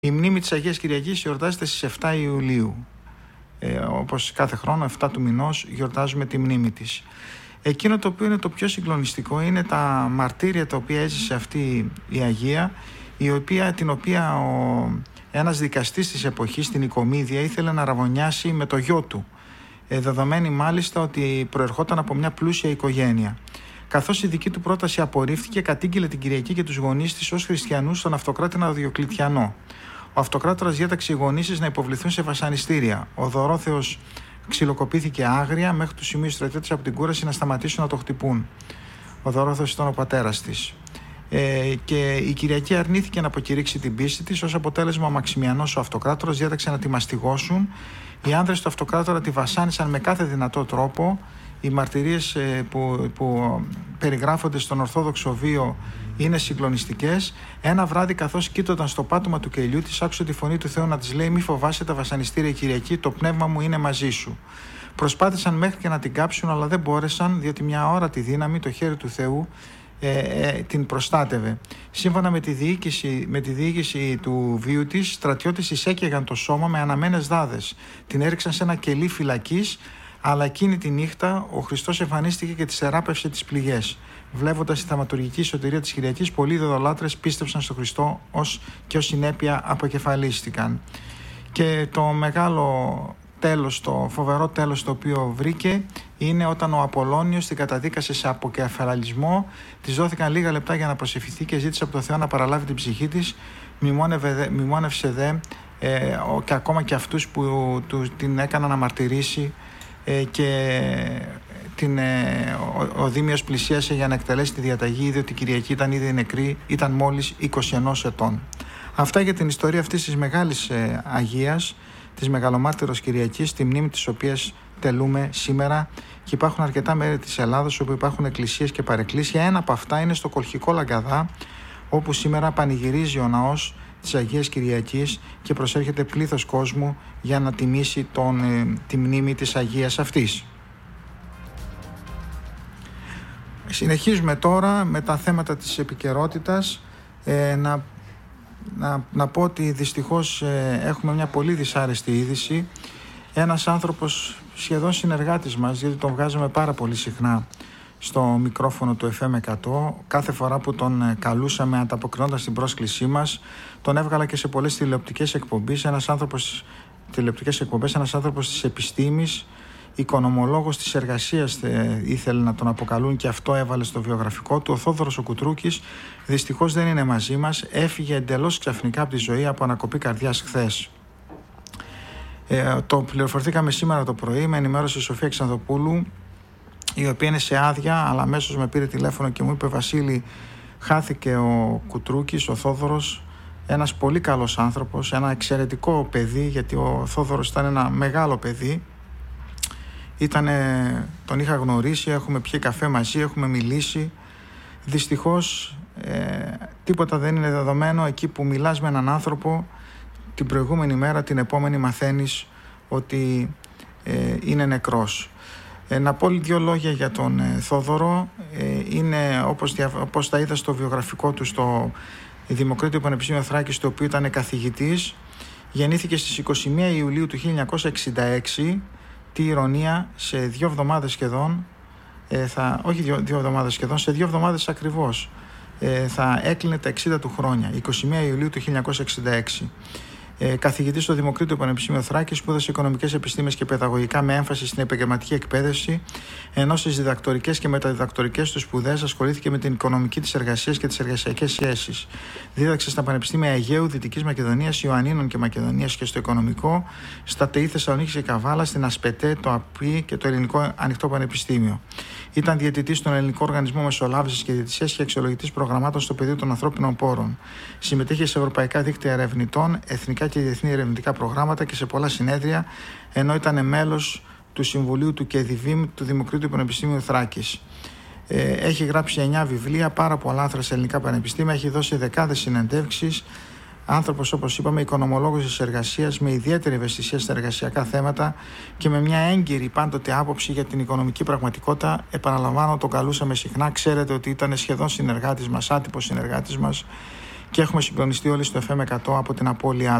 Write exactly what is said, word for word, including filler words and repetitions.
Η μνήμη της Αγίας Κυριακής γιορτάζεται στις εφτά Ιουλίου. Ε, όπως κάθε χρόνο, εφτά του μηνός, γιορτάζουμε τη μνήμη της. Εκείνο το οποίο είναι το πιο συγκλονιστικό είναι τα μαρτύρια τα οποία έζησε αυτή η Αγία, η οποία, την οποία ο, ένας δικαστής της εποχής, στην Οικομίδια, ήθελε να ραβωνιάσει με το γιο του, ε, δεδομένη μάλιστα ότι προερχόταν από μια πλούσια οικογένεια. Καθώς η δική του πρόταση απορρίφθηκε, κατήγγειλε την Κυριακή και τους γονείς της ως χριστιανούς στον αυτοκράτορα Διοκλητιανό. Ο αυτοκράτορας διέταξε οι γονείς της να υποβληθούν σε βασανιστήρια. Ο Δωρόθεος ξυλοκοπήθηκε άγρια μέχρι του σημείου οι στρατιώτες από την κούραση να σταματήσουν να το χτυπούν. Ο Δωρόθεος ήταν ο πατέρας της. Ε, και η Κυριακή αρνήθηκε να αποκηρύξει την πίστη της. Ως αποτέλεσμα, ο Μαξιμιανός, ο αυτοκράτορας, διέταξε να τη μαστιγώσουν. Οι άνδρες του αυτοκράτορα τη βασάνισαν με κάθε δυνατό τρόπο. Οι μαρτυρίες ε, που, που περιγράφονται στον Ορθόδοξο βίο είναι συγκλονιστικές. Ένα βράδυ, καθώς κοίτονταν στο πάτωμα του κελιού της, άκουσε τη φωνή του Θεού να της λέει: «Μη φοβάσαι τα βασανιστήρια, Κυριακή, το πνεύμα μου είναι μαζί σου». Προσπάθησαν μέχρι και να την κάψουν, αλλά δεν μπόρεσαν, διότι μια αόρατη δύναμη, το χέρι του Θεού, ε, ε, την προστάτευε. Σύμφωνα με τη διοίκηση, με τη διοίκηση του βίου της, στρατιώτες της έκαιγαν το σώμα με αναμένες δάδες. Την έριξαν σε ένα κελί φυλακής. Αλλά εκείνη τη νύχτα ο Χριστός εμφανίστηκε και της εράπευσε τις πληγές. Βλέποντας τη θαυματουργική σωτηρία της Κυριακής, πολλοί ειδωλολάτρες πίστεψαν στον Χριστό ως και ως συνέπεια αποκεφαλίστηκαν. Και το μεγάλο τέλος, το φοβερό τέλος το οποίο βρήκε, είναι όταν ο Απολλώνιος την καταδίκασε σε αποκεφαλισμό. Της δόθηκαν λίγα λεπτά για να προσευχηθεί και ζήτησε από τον Θεό να παραλάβει την ψυχή της. Μνημόνευσε δε ε, ο, και ακόμα και αυτούς που του, την έκαναν να μαρτυρήσει. Ε, και την, ε, ο, ο Δήμιος πλησίασε για να εκτελέσει τη διαταγή, είδε ότι η Κυριακή ήταν ήδη νεκρή, ήταν μόλις είκοσι ένα ετών. Αυτά για την ιστορία αυτής της μεγάλης ε, Αγίας, της Μεγαλομάρτυρος Κυριακής, τη μνήμη της οποίας τελούμε σήμερα, και υπάρχουν αρκετά μέρη της Ελλάδος όπου υπάρχουν εκκλησίες και παρεκκλήσια. Ένα από αυτά είναι στο Κολχικό Λαγκαδά, όπου σήμερα πανηγυρίζει ο ναός της Αγίας Κυριακής και προσέρχεται πλήθος κόσμου για να τιμήσει τον, ε, τη μνήμη της Αγίας αυτής. Συνεχίζουμε τώρα με τα θέματα της επικαιρότητας. Ε, να, να, να πω ότι δυστυχώς ε, έχουμε μια πολύ δυσάρεστη είδηση. Ένας άνθρωπος, σχεδόν συνεργάτης μας, γιατί τον βγάζουμε πάρα πολύ συχνά στο μικρόφωνο του εφ εμ εκατό, κάθε φορά που τον καλούσαμε ανταποκρινώντας την πρόσκλησή μας, τον έβγαλα και σε πολλές τηλεοπτικές εκπομπές, ένας άνθρωπος, τηλεοπτικές εκπομπές, ένας άνθρωπος της επιστήμης, οικονομολόγος της εργασίας ήθελε να τον αποκαλούν, και αυτό έβαλε στο βιογραφικό του. Ο Θόδωρος ο Κουτρούκης δυστυχώς δεν είναι μαζί μας, έφυγε εντελώς ξαφνικά από τη ζωή από ανακοπή καρδιάς χθες. Ε, το πληροφορηθήκαμε σήμερα το πρωί, με ενημέρωσε η Σοφία Ξανδοπούλου, η οποία είναι σε άδεια, αλλά αμέσως με πήρε τηλέφωνο και μου είπε: «Βασίλη, χάθηκε ο Κουτρούκης, ο Θόδωρος, ένας πολύ καλός άνθρωπος, ένα εξαιρετικό παιδί», γιατί ο Θόδωρος ήταν ένα μεγάλο παιδί. Ήτανε, τον είχα γνωρίσει, έχουμε πιει καφέ μαζί, έχουμε μιλήσει. Δυστυχώς ε, τίποτα δεν είναι δεδομένο. Εκεί που μιλάς με έναν άνθρωπο, την προηγούμενη μέρα, την επόμενη μαθαίνεις ότι ε, είναι νεκρός. Ε, να πω δύο λόγια για τον ε, Θόδωρο. Ε, είναι, όπως, δια, όπως τα είδα στο βιογραφικό του στο Δημοκρίτιο Πανεπιστήμιο Θράκης, το οποίο ήταν καθηγητής. Γεννήθηκε στις είκοσι μία Ιουλίου του χίλια εννιακόσια εξήντα έξι. Τι ηρωνία, σε δύο εβδομάδες σχεδόν, ε, θα, όχι δύο, δύο εβδομάδες σχεδόν, σε δύο εβδομάδες ακριβώς, ε, θα έκλεινε τα εξήντα του χρόνια, είκοσι μία Ιουλίου του χίλια εννιακόσια εξήντα έξι. Ε, καθηγητής στο Δημοκρίτιο Πανεπιστήμιο Θράκης, σπούδασε οικονομικές επιστήμες και παιδαγωγικά με έμφαση στην επαγγελματική εκπαίδευση, ενώ στις διδακτορικές και μεταδιδακτορικές του σπουδές ασχολήθηκε με την οικονομική της εργασίας και τις εργασιακές σχέσεις. Δίδαξε στα Πανεπιστήμια Αιγαίου, Δυτικής Μακεδονίας, Ιωαννίνων και Μακεδονίας και στο Οικονομικό, στα ΤΕΙ Θεσσαλονίκης και Καβάλα, στην ΑΣΠΕΤΕ, το ΑΠΗ και το Ελληνικό Ανοιχτό Πανεπιστήμιο. Ήταν διαιτητής στον Ελληνικό Οργανισμό Μεσολάβησης και διαιτησίας και αξιολογητής προγραμμάτων στο πεδίο των ανθρώπινων πόρων. Συμμετείχε σε ευρωπαϊκά δίκτυα ερευνητών, εθνικά και διεθνή ερευνητικά προγράμματα και σε πολλά συνέδρια, ενώ ήταν μέλος του Συμβουλίου του ΚΕΔΙΒΙΜ του Δημοκρίτιου Πανεπιστήμιου Θράκης. Ε, έχει γράψει εννιά βιβλία, πάρα πολλά άρθρα σε ελληνικά πανεπιστήμια, έχει δώσει δεκάδες συνεντεύξεις. Άνθρωπος, όπως είπαμε, οικονομολόγος της εργασίας, με ιδιαίτερη ευαισθησία στα εργασιακά θέματα και με μια έγκυρη πάντοτε άποψη για την οικονομική πραγματικότητα. Επαναλαμβάνω, τον καλούσαμε συχνά. Ξέρετε ότι ήταν σχεδόν συνεργάτης μας, άτυπος συνεργάτης μας, και έχουμε συγκλονιστεί όλοι στο εφ εμ εκατό από την απώλειά